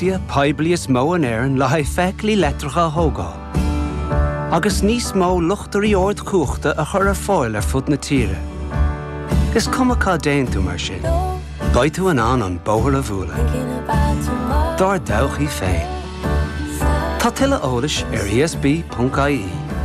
Tráchtia Poiblius mó an éireann le haidh feiclí letracha thógáil. Agus níos mó luchtarí ord cúchta a chur ar fáil ar fud na tíre. Gus cumachá déan tú mar sin. Gaid tú an bóthar a bhúla. Dar dawchaí féin. Tá tuile eolais ar ESB.ie.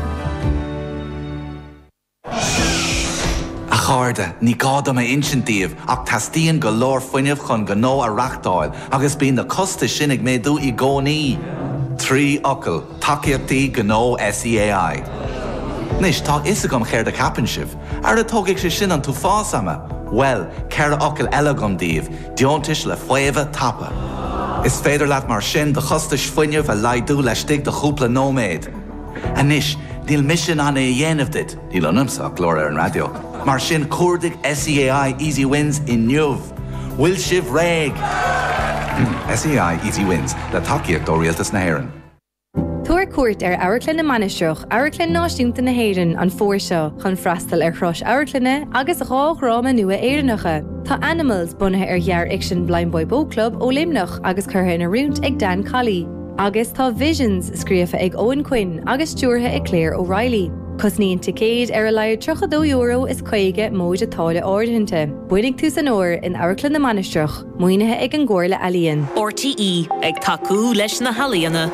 Cháirde, ní gáda mé insintíomh ach tastíonn go leor fuinneamh chun go nó a reachtáil agus bíonn na costa sinnig méadú I gcónaí. Trí ocail, takeíochtaí go nó SEAI. Nis, tá is gom chéir de capan sibh, ar a tógaic sé sin an tú fásama. Well, ceir a ocail eile gom díobh, diontais le fuamha tapa. Is féidir leat mar sin de chostais fuinneamh a laidú leis stig de chúpla nóméid. A nis, níl mission anna I dhéanamh dit, níl anamsa glór ar an radio. Mar sin cuardaigh SEAI Easy Wins in Newv. Will sibh réig. SEAI Easy Wins, le takeíocht ó rialtas na hÉireann. Tuair cuairt ar Airclin na Manisteach, Airclin náisiúnta na hÉireann an fór seo chun freastal ar chrois Airclinne agus ráma nua éireannacha. Tá Animals bunathe ar ghear Action Blind Boy Boat Club ó Limnach agus curtha ina rúnt ag Dan Colley. Agus tá Visions scríofa ag Owen Quinn agus stúrtha ag Claire O'Reilly. Cosníon ticéad ar a leir €32 is caige móid atála áirithinte. Buinnig tú san óir in Airclin na Manisteach, muoinethe ag an gcóirla alíonn. RTE ag tacú leis na halaíonna.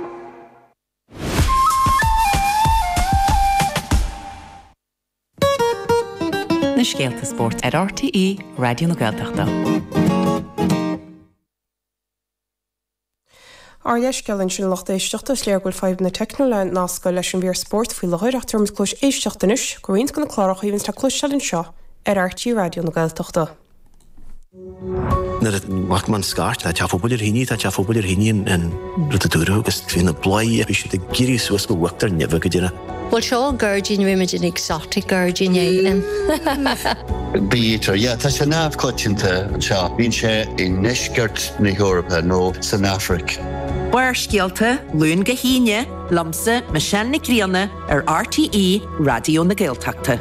Na Scéalta Sport ar RTE Radio na Gaeltachta. Ar leisceann sin lecht éisteachtas léir goil 5 na technola nasca leis an bhíor sport faoi le háireachtar mit clúis éisteachtanis, go rions gona clárach íonn tá clúisteann seo ar RTE Radio na Gaeltachta. När det vart man skart att jag får både hinni att jag får både hinni en rutaduro och finna blaj jag visste det giri så ska vakta never gedina. Well, sure, Gurgin imagine exotic Gurgin yain. Beater, yeah, that's an av cutchinta cha. Binche in Neshgert na Europa no South Africa. Waar Scéalta, Luan Gahine, Lamsa, Michelle Nicriana, ar RTE Radio na Gaeltachta.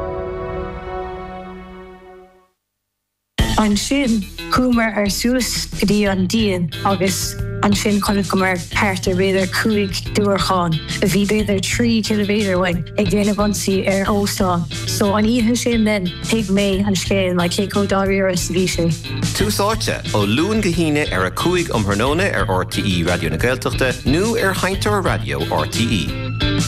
An sin cúmar ar suas gdí an díon agus an sin chun go mar páirt ar beidir 5 dúrcháin a bhí beidir 3 km wein ag déanamh ansaí ar óstán. So an ihe sin den hiag mé an scéal le céco €10 bhí sé. Túsáte ó Luan Gahine ar a 5 umthróna ar RTE Radio na Gaeltachta nó ar Haintear Radio RTE.